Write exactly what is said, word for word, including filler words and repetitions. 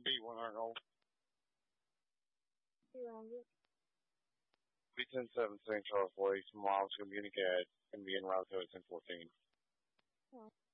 B one hundred hold. B ten seven Saint Charles Place, miles communicate, and be en route to ten fourteen.